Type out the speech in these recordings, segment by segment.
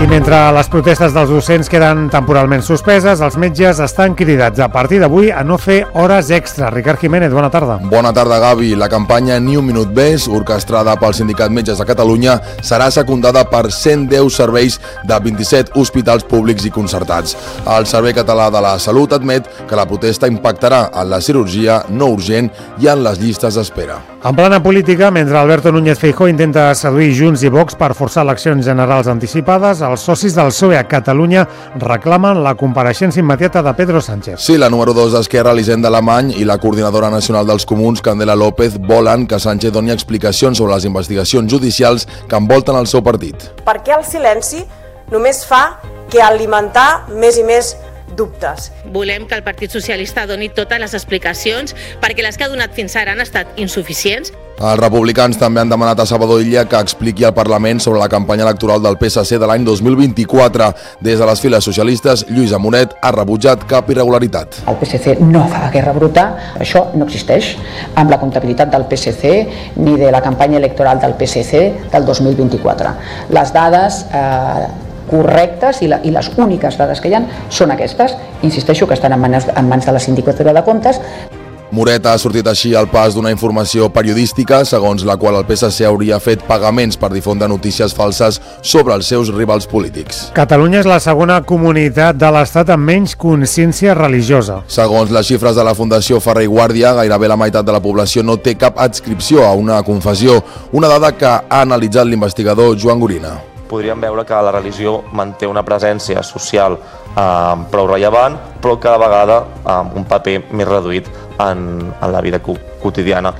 mentre les protestes dels docents queden temporalment suspeses, els metges estan cridats a partir d'avui a no fer hores extra. Ricard Jiménez, bona tarda. Bona tarda, Gavi. La campanya Ni un minut més, orquestrada pel Sindicat Metges de Catalunya, serà secundada per 110 serveis de 27 hospitals públics i concertats. El Servei Català de la Salut admet que la protesta impactarà en la cirurgia no urgent i en les llistes d'espera. En plana política, mentre Alberto Núñez Feijóo intenta seduir Junts i Vox per forçar eleccions generals anticipades, els socis del PSOE a Catalunya reclamen la compareixença immediata de Pedro Sánchez. Sí, la número 2 d'Esquerra, Elisenda Alemany, i la coordinadora nacional dels Comuns, Candela López, volen que Sánchez doni explicacions sobre les investigacions judicials que envolten el seu partit. Perquè el silenci només fa que alimentar més i més dubtes. Volem que el Partit Socialista doni totes les explicacions perquè les que ha donat fins ara han estat insuficients. Els republicans també han demanat a Salvador Illa que expliqui al Parlament sobre la campanya electoral del PSC de l'any 2024. Des de les files socialistes, Lluís Amonet ha rebutjat cap irregularitat. El PSC no fa guerra bruta, això no existeix amb la comptabilitat del PSC ni de la campanya electoral del PSC del 2024. Les dades correctes i les úniques dades que hi ha són aquestes. Insisteixo que estan en mans de la Sindicatura de Comptes. Moret ha sortit així al pas d'una informació periodística segons la qual el PSC hauria fet pagaments per difondre notícies falses sobre els seus rivals polítics. Catalunya és la segona comunitat de l'Estat amb menys consciència religiosa. Segons les xifres de la Fundació Ferrer i Guàrdia, gairebé la meitat de la població no té cap adscripció a una confessió, una dada que ha analitzat l'investigador Joan Gorina. Podríem veure que la religió manté una presència social prou rellevant, però cada vegada un paper més reduït en la vida quotidiana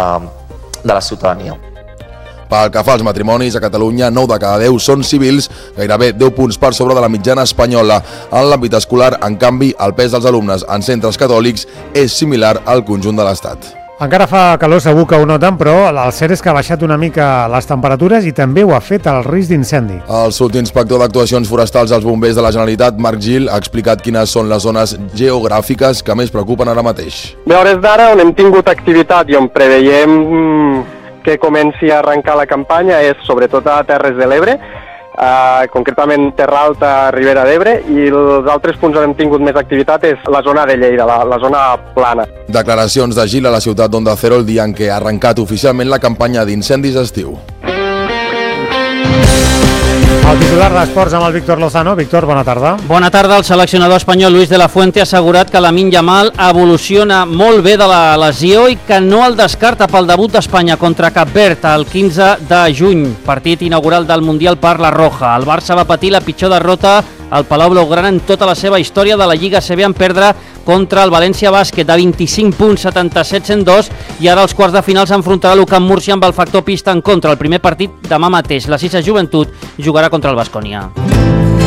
de la ciutadania. Pel que fa als matrimonis, a Catalunya 9 de cada 10 són civils, gairebé 10 punts per sobre de la mitjana espanyola. En l'àmbit escolar, en canvi, el pes dels alumnes en centres catòlics és similar al conjunt de l'Estat. Encara fa calor, segur que ho noten, però el cert és que ha baixat una mica les temperatures i també ho ha fet el risc d'incendi. El subinspector d'actuacions forestals dels bombers de la Generalitat, Marc Gil, ha explicat quines són les zones geogràfiques que més preocupen ara mateix. A hores d'ara, on hem tingut activitat i on preveiem que comenci a arrencar la campanya és sobretot a Terres de l'Ebre, concretament Terra Alta, Ribera d'Ebre, i els altres punts on hem tingut més activitat és la zona de Lleida, la zona plana. Declaracions de Gil a la ciutat d'Onda Cero el dia en què ha arrencat oficialment la campanya d'incendis estiu. El titular d'Esports amb el Víctor Lozano. Víctor, bona tarda. Bona tarda. El seleccionador espanyol Luis de la Fuente ha assegurat que Lamine Yamal evoluciona molt bé de la lesió i que no el descarta pel debut d'Espanya contra Cap Verd el 15 de juny, partit inaugural del Mundial per la Roja. El Barça va patir la pitjor derrota al Palau Blaugrana en tota la seva història de la Lliga CB en perdre contra el València Bàsquet de 25 punts, 77-102, i ara als quarts de final s'enfrontarà l'UCAM Múrcia amb el factor pista en contra. El primer partit demà mateix, la Sisa Joventut jugarà contra el Baskonia.